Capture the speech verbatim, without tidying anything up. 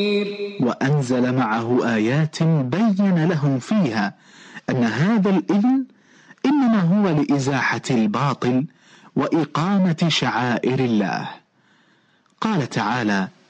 وأنزل معه آيات بين لهم فيها أن هذا الإذن إنما هو لإزاحة الباطل وإقامة شعائر الله. قال تعالى: